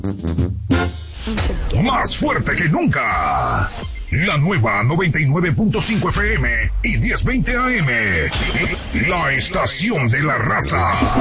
Más fuerte que nunca. La nueva 99.5 FM y 1020 AM. La estación de la raza.